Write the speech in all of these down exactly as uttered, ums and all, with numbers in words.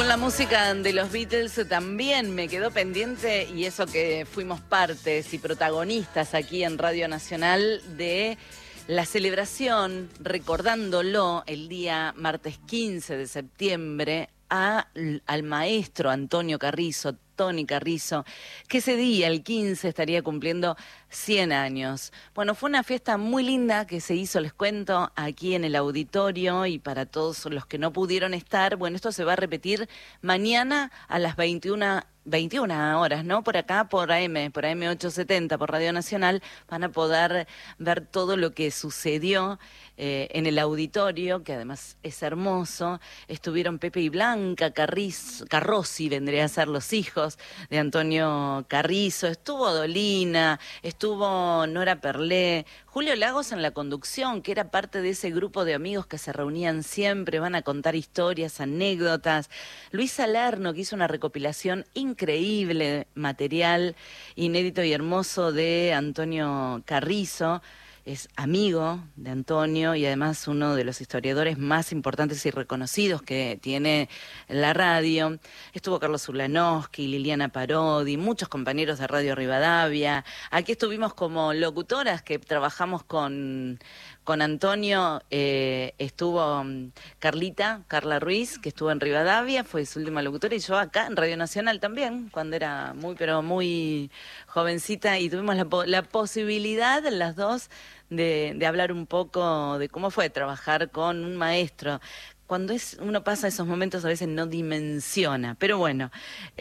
la música de los Beatles también me quedó pendiente, y eso que fuimos partes y protagonistas aquí en Radio Nacional de la celebración, recordándolo el día martes quince de septiembre a, al maestro Antonio Carrizo, Tony Carrizo, que ese día, el quince, estaría cumpliendo cien años. Bueno, fue una fiesta muy linda que se hizo, les cuento, aquí en el auditorio, y para todos los que no pudieron estar, bueno, esto se va a repetir mañana a las veintiuna horas, ¿no? Por acá, por A M, por A M ochocientos setenta, por Radio Nacional, van a poder ver todo lo que sucedió eh, en el auditorio, que además es hermoso. Estuvieron Pepe y Blanca Carrizo, Carrozzi, vendría a ser los hijos de Antonio Carrizo, estuvo Dolina, estuvo Nora Perlé, Julio Lagos en la conducción, que era parte de ese grupo de amigos que se reunían siempre, van a contar historias, anécdotas. Luis Salerno, que hizo una recopilación increíble, material inédito y hermoso de Antonio Carrizo. Es amigo de Antonio y además uno de los historiadores más importantes y reconocidos que tiene la radio. Estuvo Carlos Ulanowski, Liliana Parodi, muchos compañeros de Radio Rivadavia. Aquí estuvimos como locutoras que trabajamos con, con Antonio. Eh, estuvo Carlita, Carla Ruiz, que estuvo en Rivadavia, fue su última locutora, y yo acá en Radio Nacional también, cuando era muy, pero muy jovencita, y tuvimos la, la posibilidad, las dos, De, de hablar un poco de cómo fue trabajar con un maestro. Cuando es, uno pasa esos momentos a veces no dimensiona, pero bueno,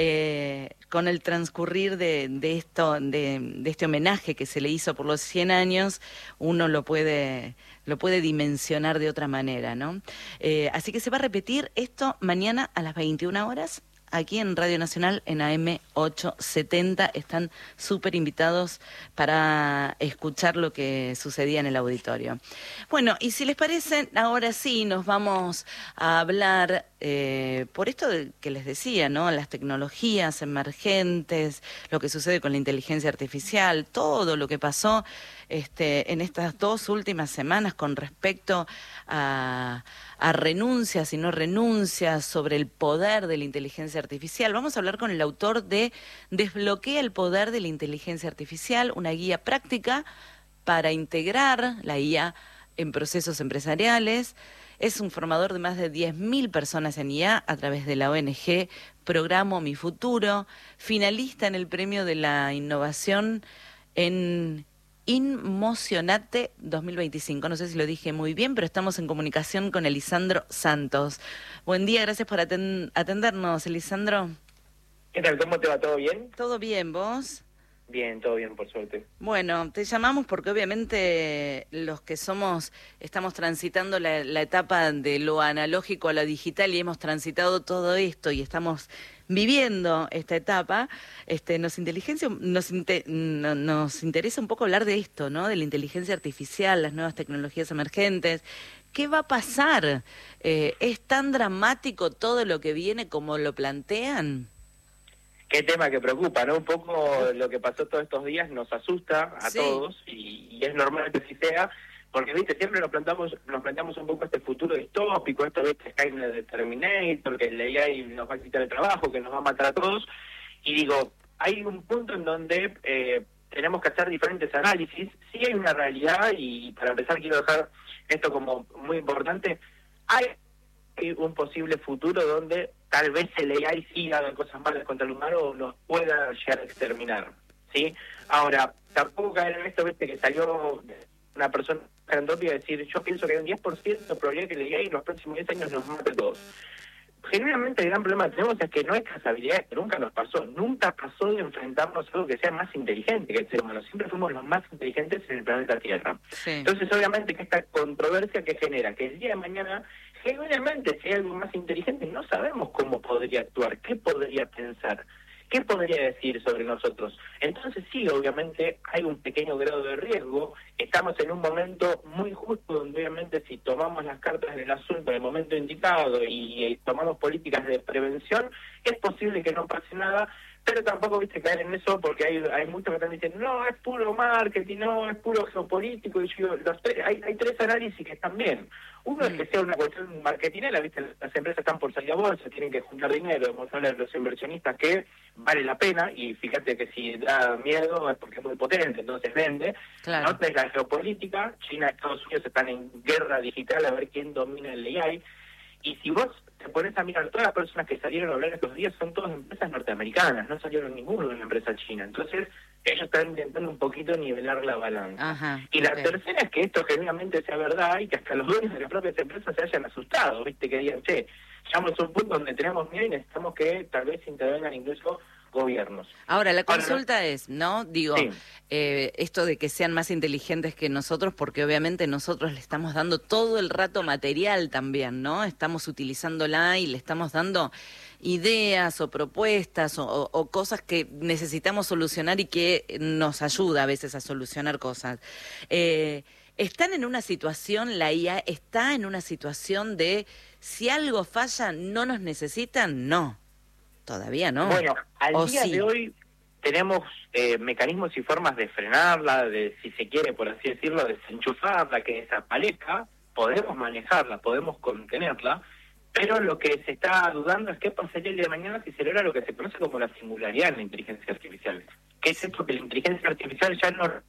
eh, con el transcurrir de, de esto, de, de este homenaje que se le hizo por los cien años, uno lo puede, lo puede dimensionar de otra manera, ¿no? Eh, así que se va a repetir esto mañana a las veintiuna horas. Aquí en Radio Nacional, en A M ochocientos setenta, están súper invitados para escuchar lo que sucedía en el auditorio. Bueno, y si les parece, ahora sí nos vamos a hablar, eh, por esto de, que les decía, ¿no? Las tecnologías emergentes, lo que sucede con la inteligencia artificial, todo lo que pasó este, en estas dos últimas semanas con respecto a, a renuncias y no renuncias, sobre el poder de la inteligencia artificial. Vamos a hablar con el autor de Desbloquea el poder de la inteligencia artificial, una guía práctica para integrar la I A en procesos empresariales. Es un formador de más de diez mil personas en I A a través de la O N G Programo Mi Futuro, finalista en el Premio de la Innovación en Inmocionate dos mil veinticinco. No sé si lo dije muy bien, pero estamos en comunicación con Elisandro Santos. Buen día, gracias por aten- atendernos, Elisandro. ¿Qué tal? ¿Cómo te va? ¿Todo bien? ¿Todo bien, vos? Bien, todo bien, por suerte. Bueno, te llamamos porque obviamente los que somos, estamos transitando la, la etapa de lo analógico a lo digital, y hemos transitado todo esto y estamos viviendo esta etapa. Este, nos inteligencia, nos, inte, no, nos interesa un poco hablar de esto, ¿no? De la inteligencia artificial, las nuevas tecnologías emergentes. ¿Qué va a pasar? Eh, ¿Es tan dramático todo lo que viene como lo plantean? Qué tema que preocupa, ¿no? Un poco lo que pasó todos estos días nos asusta a sí. todos, y, y es normal que así sea, porque, viste, siempre nos planteamos nos planteamos un poco este futuro distópico, esto de este Skynet de Terminator, que el A I nos va a quitar el trabajo, que nos va a matar a todos, y digo, hay un punto en donde eh, tenemos que hacer diferentes análisis. Sí hay una realidad, y para empezar quiero dejar esto como muy importante: hay un posible futuro donde tal vez el A I sí haga cosas malas contra el humano o nos pueda llegar a exterminar, ¿sí? Ahora, tampoco caer en esto, viste, que salió una persona grandópida a decir, yo pienso que hay un diez por ciento de probabilidad que el A I en los próximos diez años nos mate a todos. Generalmente el gran problema que tenemos es que no es casualidad, que nunca nos pasó, nunca pasó de enfrentarnos a algo que sea más inteligente que el ser humano. Siempre fuimos los más inteligentes en el planeta Tierra. Sí. Entonces, obviamente, que esta controversia que genera, que el día de mañana, genuinamente, si hay algo más inteligente, no sabemos cómo podría actuar, qué podría pensar, qué podría decir sobre nosotros. Entonces sí, obviamente hay un pequeño grado de riesgo. Estamos en un momento muy justo donde obviamente si tomamos las cartas del asunto en el momento indicado y, y tomamos políticas de prevención, es posible que no pase nada, pero tampoco, viste, caer en eso, porque hay hay muchos que están diciendo, no, es puro marketing, no, es puro geopolítico, y yo digo, los tres, hay, hay tres análisis que están bien. Uno es que sea una cuestión marketinera, viste, las empresas están por salir a bolsa, tienen que juntar dinero, demostrarle a los inversionistas que vale la pena, y fíjate que si da miedo es porque es muy potente, entonces vende. Claro. Otra es la geopolítica, China y Estados Unidos están en guerra digital a ver quién domina el A I, y si vos te pones a mirar, todas las personas que salieron a hablar estos días son todas empresas norteamericanas, no salieron ninguno de una empresa china. Entonces, ellos están intentando un poquito nivelar la balanza. Ajá, y la okay. tercera es que esto genuinamente sea verdad y que hasta los dueños de las propias empresas se hayan asustado, ¿viste? Que digan, che, llegamos a un punto donde tenemos miedo y necesitamos que tal vez intervengan incluso gobiernos. Ahora, la consulta Ahora, es, ¿no? Digo, sí. eh, esto de que sean más inteligentes que nosotros, porque obviamente nosotros le estamos dando todo el rato material también, ¿no? Estamos utilizándola y le estamos dando ideas o propuestas o, o, o cosas que necesitamos solucionar y que nos ayuda a veces a solucionar cosas. Eh, ¿Están en una situación, la I A está en una situación de si algo falla, no nos necesitan? No. Todavía no. Bueno, al ¿O día sí? de hoy tenemos eh, mecanismos y formas de frenarla, de, si se quiere, por así decirlo, desenchufarla, que desaparezca, podemos manejarla, podemos contenerla, pero lo que se está dudando es qué pasaría el día de mañana si se logra lo que se conoce como la singularidad en la inteligencia artificial. ¿Qué es esto? Que la inteligencia artificial ya no el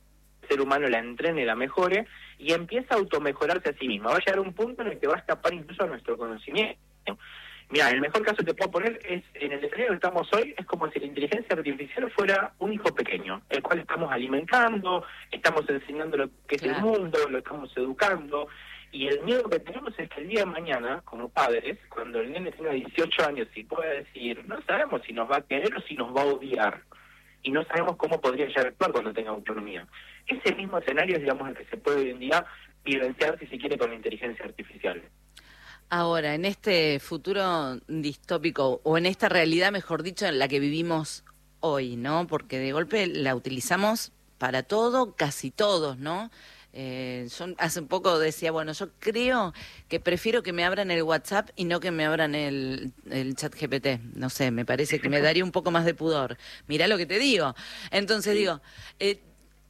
ser humano la entrene, la mejore, y empieza a automejorarse a sí misma. Va a llegar un punto en el que va a escapar incluso a nuestro conocimiento. Mira, el mejor caso que te puedo poner es, en el escenario que estamos hoy, es como si la inteligencia artificial fuera un hijo pequeño, el cual estamos alimentando, estamos enseñando lo que es Claro. el mundo, lo estamos educando, y el miedo que tenemos es que el día de mañana, como padres, cuando el nene tenga dieciocho años y pueda decir, no sabemos si nos va a querer o si nos va a odiar, y no sabemos cómo podría llegar a actuar cuando tenga autonomía. Ese mismo escenario es, digamos, el que se puede hoy en día vivenciar, si se quiere, con la inteligencia artificial. Ahora, en este futuro distópico, o en esta realidad, mejor dicho, en la que vivimos hoy, ¿no? Porque de golpe la utilizamos para todo, casi todos, ¿no? Eh, yo hace un poco decía, bueno, yo creo que prefiero que me abran el WhatsApp y no que me abran el, el chat G P T. No sé, me parece que me daría un poco más de pudor. Mirá lo que te digo. Entonces digo, eh,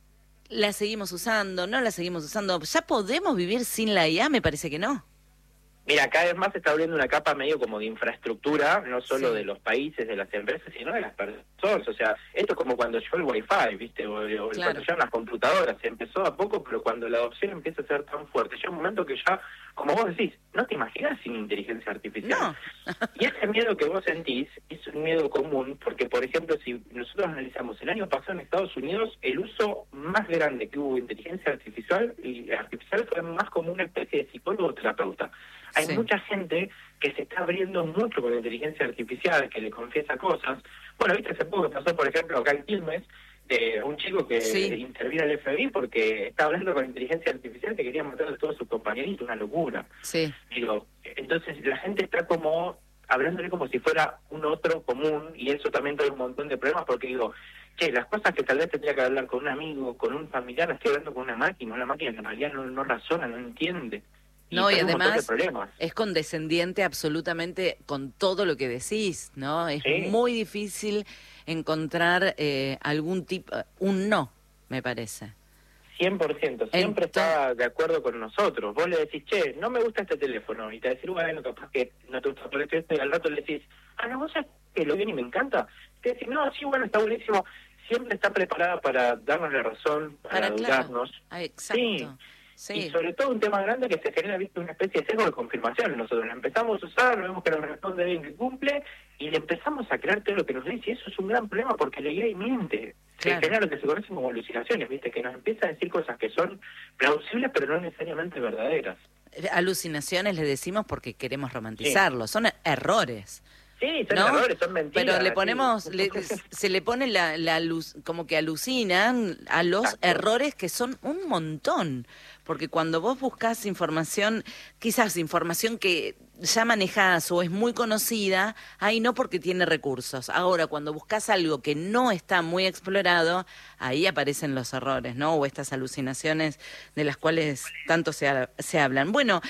¿la seguimos usando? ¿No la seguimos usando? ¿Ya podemos vivir sin la I A? Me parece que no. Mira, cada vez más se está abriendo una capa medio como de infraestructura, no solo Sí. de los países, de las empresas, sino de las personas. O sea, esto es como cuando llegó el Wi-Fi, ¿viste? O, o Claro. cuando llegaron las computadoras. Se empezó a poco, pero cuando la adopción empieza a ser tan fuerte, llega un momento que ya, como vos decís, no te imaginas sin inteligencia artificial. No. Y ese miedo que vos sentís es un miedo común, porque, por ejemplo, si nosotros analizamos el año pasado en Estados Unidos, el uso más grande que hubo de inteligencia artificial, y artificial fue más como una especie de psicólogo o terapeuta. Hay Sí. mucha gente que se está abriendo mucho con la inteligencia artificial, que le confiesa cosas. Bueno, viste, hace poco que pasó, por ejemplo, acá en Quilmes, de un chico que Sí. intervino al F B I porque está hablando con inteligencia artificial que quería matar a todos sus compañeritos, una locura. Sí. Digo, entonces la gente está como hablándole como si fuera un otro común, y eso también trae un montón de problemas, porque digo, che, las cosas que tal vez tendría que hablar con un amigo, con un familiar, las estoy hablando con una máquina, una máquina que en realidad no, no razona, no entiende. No, y trae un montón de además problemas. es condescendiente absolutamente con todo lo que decís, ¿no? Es Sí. muy difícil encontrar eh, algún tipo, un no, me parece. cien por ciento, siempre Entonces- está de acuerdo con nosotros. Vos le decís, che, no me gusta este teléfono, y te decís, bueno, capaz que no te gusta por esto y esto, y al rato le decís, ah, no, vos sabés que lo bien y me encanta. Te decís, no, sí, bueno, está buenísimo. Siempre está preparada para darnos la razón, para, Para, claro. dudarnos. Ah, exacto. Sí. Y sobre todo un tema grande que se genera, viste, una especie de sesgo de confirmación. Nosotros la empezamos a usar, vemos que nos responde bien, que cumple, y le empezamos a creer todo lo que nos dice. Y eso es un gran problema porque la I A miente. Se Claro. genera lo que se conocen como alucinaciones, viste, que nos empieza a decir cosas que son plausibles pero no necesariamente verdaderas. Alucinaciones le decimos porque queremos romantizarlo, son errores. Sí, son ¿No? errores, son mentiras. Pero le sí. ponemos, le- se le pone la, la luz, como que alucinan a los Exacto. errores que son un montón. Porque cuando vos buscas información, quizás información que ya manejás o es muy conocida, ahí no porque tiene recursos. Ahora, cuando buscas algo que no está muy explorado, ahí aparecen los errores, ¿no? O estas alucinaciones de las cuales tanto se, ha- se hablan. Bueno,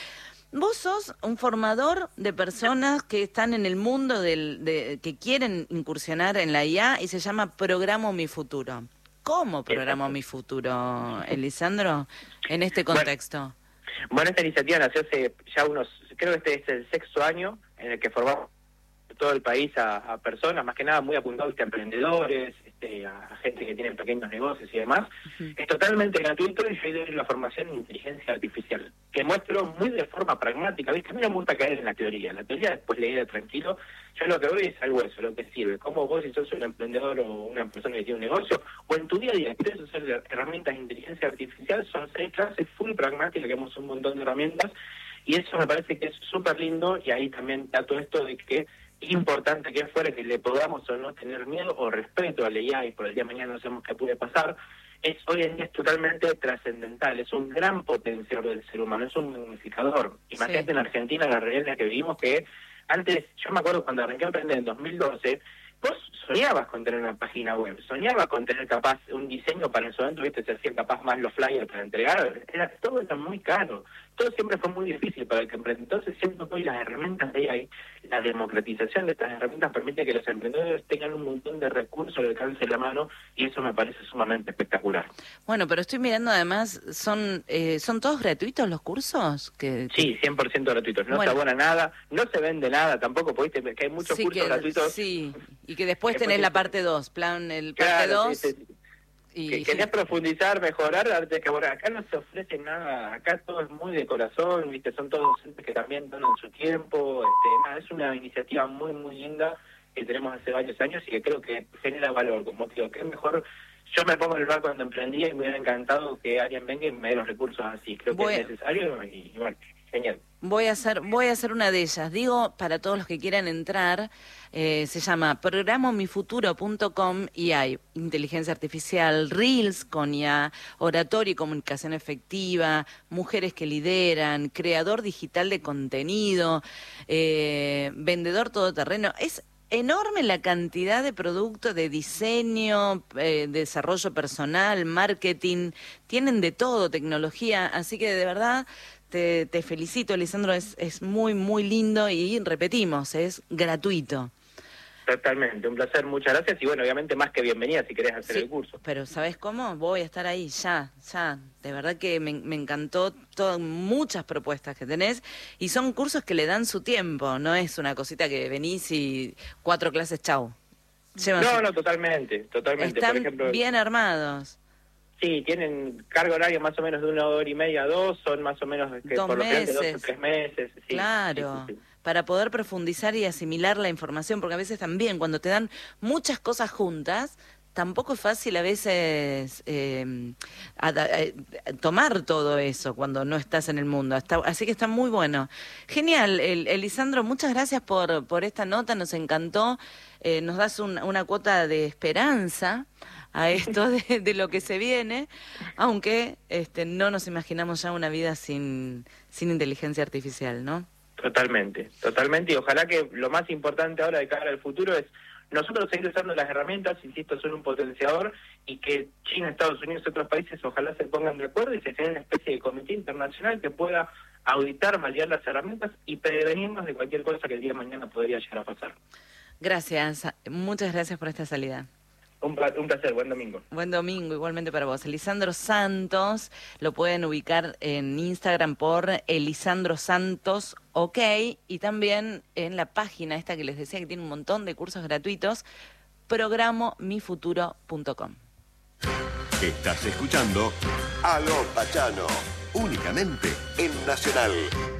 Vos sos un formador de personas que están en el mundo del, de, que quieren incursionar en la I A y se llama Programo Mi Futuro. ¿Cómo Programo Exacto. Mi Futuro, Elisandro, en este contexto? Bueno, bueno, esta iniciativa nació hace ya unos, creo que este es el sexto año en el que formamos todo el país a, a personas, más que nada muy apuntados a emprendedores, este, a gente que tiene pequeños negocios y demás. Uh-huh. Es totalmente gratuito y yo doy la formación en inteligencia artificial, que muestro muy de forma pragmática, ¿viste? A mí no me gusta caer en la teoría, la teoría después leída tranquilo, yo lo que voy es algo eso, lo que sirve, como vos si sos un emprendedor o una persona que tiene un negocio, o en tu día a día quieres usar herramientas de inteligencia artificial, son seis clases full pragmáticas, que hemos un montón de herramientas, y eso me parece que es súper lindo, y ahí también da todo esto de que es importante que fuera que le podamos o no tener miedo o respeto a la I A y por el día de mañana no sabemos qué puede pasar, es hoy en día es totalmente trascendental, es un gran potencial del ser humano, es un magnificador. Imagínate sí. En Argentina la realidad en la que vivimos que antes, yo me acuerdo cuando arranqué a aprender en dos mil doce, vos soñabas con tener una página web, soñabas con tener capaz un diseño para el momento, viste, se hacían capaz más los flyers para entregar, era, todo era muy caro, todo siempre fue muy difícil para el que emprende. Entonces siento que hoy las herramientas de ahí, la democratización de estas herramientas permite que los emprendedores tengan un montón de recursos al alcance de la mano y eso me parece sumamente espectacular. Bueno, pero estoy mirando además, ¿son eh, son todos gratuitos los cursos? Que, que... Sí, cien por ciento gratuitos, no bueno. se abona nada, no se vende nada tampoco, porque que hay muchos sí, cursos que, gratuitos. Sí, y que después tenés después, la parte dos, plan el parte claro, dos. Sí, sí. Y... Que querés profundizar, mejorar, antes que bueno, acá no se ofrece nada, acá todo es muy de corazón, viste, son todos docentes que también donan su tiempo, este, nada, es una iniciativa muy muy linda que tenemos hace varios años y que creo que genera valor, como digo, que es mejor, yo me pongo en el lugar cuando emprendía y me hubiera encantado que alguien venga y me dé los recursos así, creo que voy es necesario y, y bueno, genial. Voy a hacer, voy a hacer una de ellas. Digo, para todos los que quieran entrar, eh, se llama programo mi futuro punto com y hay inteligencia artificial, reels con I A, oratoria y comunicación efectiva, mujeres que lideran, creador digital de contenido, eh, vendedor todoterreno. Es enorme la cantidad de productos de diseño, eh, desarrollo personal, marketing, tienen de todo, tecnología, así que de verdad... Te, te felicito, Elisandro, es, es muy, muy lindo y repetimos, es gratuito. Totalmente, un placer, muchas gracias y bueno, obviamente más que bienvenida si querés hacer sí, el curso. Pero ¿sabés cómo? Voy a estar ahí ya, ya, de verdad que me, me encantó todo, muchas propuestas que tenés y son cursos que le dan su tiempo, no es una cosita que venís y cuatro clases, chau. Llevan no, su... no, totalmente, totalmente. Están Por ejemplo, bien armados. Sí, tienen carga horaria más o menos de una hora y media a dos, son más o menos que dos por meses. lo general dos o tres meses. Sí, claro, sí, sí, sí. Para poder profundizar y asimilar la información, porque a veces también cuando te dan muchas cosas juntas, tampoco es fácil a veces eh, a, a, a, tomar todo eso cuando no estás en el mundo. Está, así que está muy bueno. Genial, el, Elisandro, muchas gracias por, por esta nota, nos encantó. Eh, nos das un, una cuota de esperanza a esto de, de lo que se viene, aunque este, no nos imaginamos ya una vida sin, sin inteligencia artificial, ¿no? Totalmente, totalmente, y ojalá que lo más importante ahora de cara al futuro es nosotros seguir usando las herramientas, insisto, son un potenciador, y que China, Estados Unidos y otros países ojalá se pongan de acuerdo y se genere una especie de comité internacional que pueda auditar, validar las herramientas y prevenirnos de cualquier cosa que el día de mañana podría llegar a pasar. Gracias, muchas gracias por esta salida. Un, un placer, buen domingo. Buen domingo, igualmente para vos. Elisandro Santos, lo pueden ubicar en Instagram por Elisandro Santos, ok, y también en la página esta que les decía que tiene un montón de cursos gratuitos, programo mi futuro punto com. Estás escuchando Aló Pachano, únicamente en Nacional.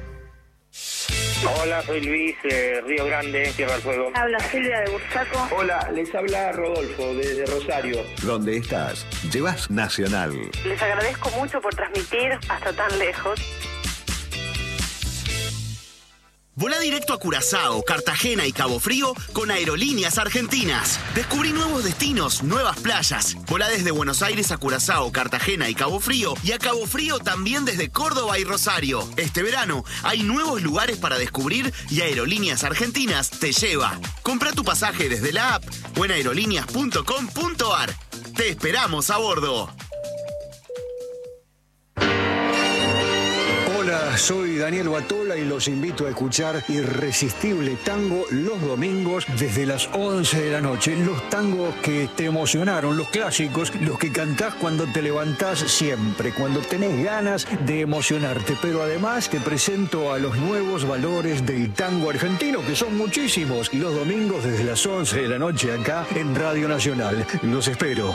Hola, soy Luis, eh, Río Grande, Tierra del Fuego. Habla Silvia de Bursaco. Hola, les habla Rodolfo desde Rosario. ¿Dónde estás? Llevas Nacional. Les agradezco mucho por transmitir hasta tan lejos. Volá directo a Curazao, Cartagena y Cabo Frío con Aerolíneas Argentinas. Descubrí nuevos destinos, nuevas playas. Volá desde Buenos Aires a Curazao, Cartagena y Cabo Frío y a Cabo Frío también desde Córdoba y Rosario. Este verano hay nuevos lugares para descubrir y Aerolíneas Argentinas te lleva. Compra tu pasaje desde la app o en aerolíneas punto com punto ar. Te esperamos a bordo. Hola, soy Daniel Batola y los invito a escuchar Irresistible Tango los domingos desde las once de la noche. Los tangos que te emocionaron, los clásicos, los que cantás cuando te levantás siempre, cuando tenés ganas de emocionarte. Pero además te presento a los nuevos valores del tango argentino, que son muchísimos. Los domingos desde las once de la noche acá en Radio Nacional. Los espero.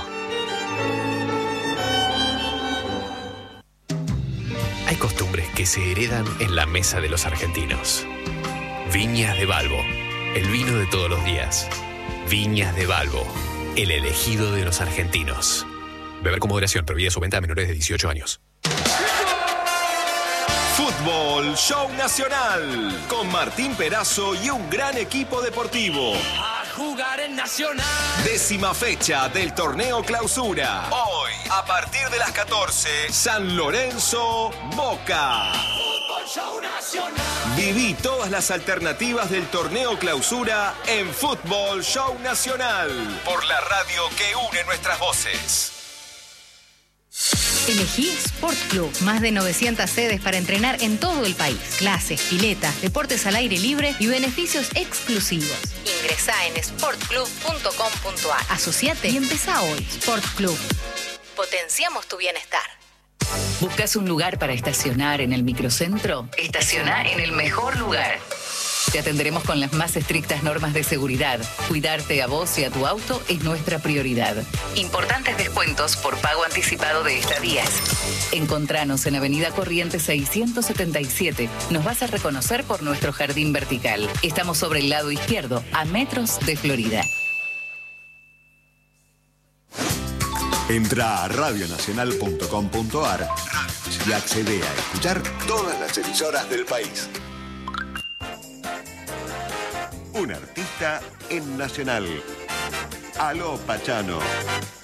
Hay costumbres que se heredan en la mesa de los argentinos. Viñas de Balbo, el vino de todos los días. Viñas de Balbo, el elegido de los argentinos. Beber con moderación, prohibida su venta a menores de dieciocho años. Fútbol Show Nacional, con Martín Perazo y un gran equipo deportivo. A jugar en Nacional. Décima fecha del torneo Clausura. Hoy, a partir de las catorce, San Lorenzo, Boca. Fútbol Show Nacional. Viví todas las alternativas del torneo Clausura en Fútbol Show Nacional, por la radio que une nuestras voces. Elegí Sport Club. Más de novecientas sedes para entrenar en todo el país. Clases, piletas, deportes al aire libre y beneficios exclusivos. Ingresá en sport club punto com punto a r. Asociate y empezá hoy. Sport Club. Potenciamos tu bienestar. ¿Buscas un lugar para estacionar en el microcentro? Estaciona en el mejor lugar. Te atenderemos con las más estrictas normas de seguridad. Cuidarte a vos y a tu auto es nuestra prioridad. Importantes descuentos por pago anticipado de estadías. Encontranos en Avenida Corrientes seiscientos setenta y siete. Nos vas a reconocer por nuestro jardín vertical. Estamos sobre el lado izquierdo, a metros de Florida. Entra a radio nacional punto com punto a r y accede a escuchar todas las emisoras del país. Un artista en Nacional. Aló Pachano.